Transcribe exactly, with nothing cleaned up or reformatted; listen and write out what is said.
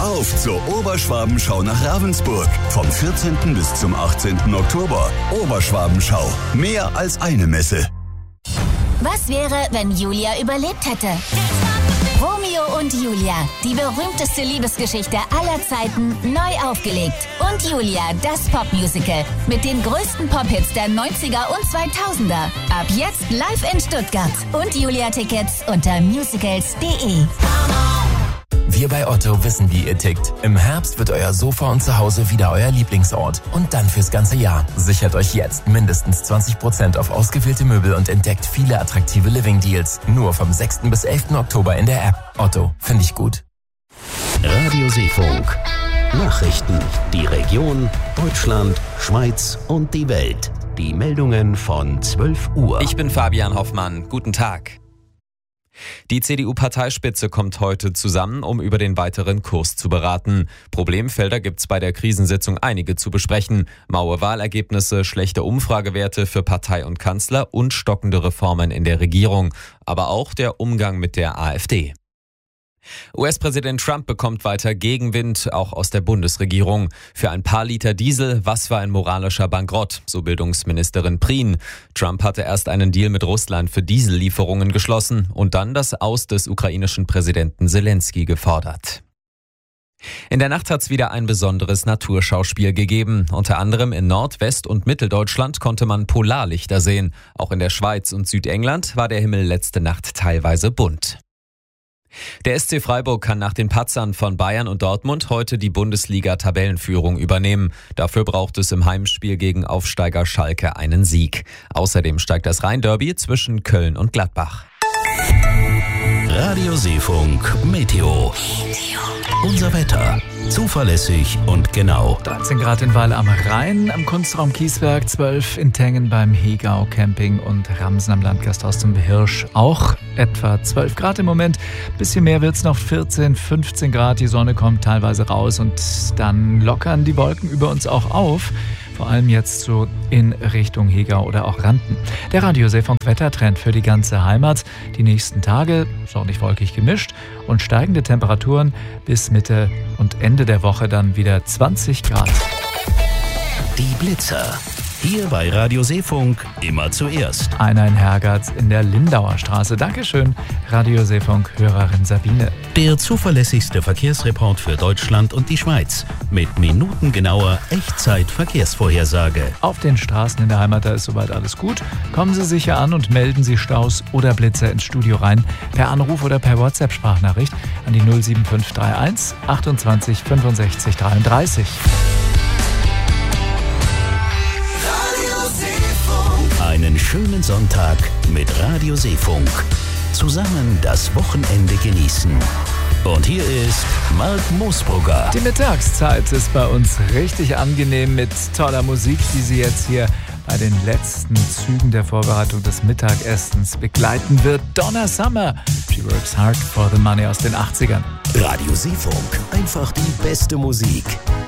Auf zur Oberschwabenschau nach Ravensburg. Vom vierzehnten bis zum achtzehnten Oktober. Oberschwabenschau. Mehr als eine Messe. Was wäre, wenn Julia überlebt hätte? Romeo und Julia, die berühmteste Liebesgeschichte aller Zeiten, neu aufgelegt. Und Julia, das Popmusical mit den größten Pop-Hits der neunziger und zweitausender. Ab jetzt live in Stuttgart. Und Julia-Tickets unter musicals punkt de. Wir bei Otto wissen, wie ihr tickt. Im Herbst wird euer Sofa und Zuhause wieder euer Lieblingsort. Und dann fürs ganze Jahr. Sichert euch jetzt mindestens zwanzig Prozent auf ausgewählte Möbel und entdeckt viele attraktive Living-Deals. Nur vom sechsten bis elften Oktober in der App. Otto, finde ich gut. Radio Seefunk. Nachrichten. Die Region, Deutschland, Schweiz und die Welt. Die Meldungen von zwölf Uhr. Ich bin Fabian Hoffmann. Guten Tag. Die C D U-Parteispitze kommt heute zusammen, um über den weiteren Kurs zu beraten. Problemfelder gibt's bei der Krisensitzung einige zu besprechen. Maue Wahlergebnisse, schlechte Umfragewerte für Partei und Kanzler und stockende Reformen in der Regierung. Aber auch der Umgang mit der AfD. U S-Präsident Trump bekommt weiter Gegenwind, auch aus der Bundesregierung. Für ein paar Liter Diesel, was für ein moralischer Bankrott, so Bildungsministerin Prien. Trump hatte erst einen Deal mit Russland für Diesellieferungen geschlossen und dann das Aus des ukrainischen Präsidenten Zelensky gefordert. In der Nacht hat's wieder ein besonderes Naturschauspiel gegeben. Unter anderem in Nord-, West- und Mitteldeutschland konnte man Polarlichter sehen. Auch in der Schweiz und Südengland war der Himmel letzte Nacht teilweise bunt. Der S C Freiburg kann nach den Patzern von Bayern und Dortmund heute die Bundesliga-Tabellenführung übernehmen. Dafür braucht es im Heimspiel gegen Aufsteiger Schalke einen Sieg. Außerdem steigt das Rhein-Derby zwischen Köln und Gladbach. Radio Seefunk Meteo. Unser Wetter. Zuverlässig und genau. dreizehn Grad in Weil am Rhein, am Kunstraum Kiesberg, zwölf in Tengen beim Hegau Camping und Ramsen am Landgasthaus zum Hirsch auch etwa zwölf Grad im Moment. Bisschen mehr wird's noch, vierzehn, fünfzehn Grad. Die Sonne kommt teilweise raus und dann lockern die Wolken über uns auch auf. Vor allem jetzt so in Richtung Hegau oder auch Randen. Der Radio Seefunk Wettertrend für die ganze Heimat. Die nächsten Tage sonnig wolkig gemischt und steigende Temperaturen bis Mitte und Ende der Woche dann wieder zwanzig Grad. Die Blitzer. Hier bei Radio Seefunk immer zuerst. Einer in Hergatz in der Lindauer Straße. Dankeschön, Radio Seefunk-Hörerin Sabine. Der zuverlässigste Verkehrsreport für Deutschland und die Schweiz. Mit minutengenauer Echtzeit-Verkehrsvorhersage. Auf den Straßen in der Heimat, da ist soweit alles gut. Kommen Sie sicher an und melden Sie Staus oder Blitzer ins Studio rein. Per Anruf oder per WhatsApp-Sprachnachricht an die null sieben fünf drei eins achtundzwanzig fünfundsechzig dreiunddreißig. Einen schönen Sonntag mit Radio Seefunk. Zusammen das Wochenende genießen. Und hier ist Mark Moosbrugger. Die Mittagszeit ist bei uns richtig angenehm mit toller Musik, die Sie jetzt hier bei den letzten Zügen der Vorbereitung des Mittagessens begleiten wird. Donna Summer, She Works Hard for the Money aus den achtzigern. Radio Seefunk, einfach die beste Musik.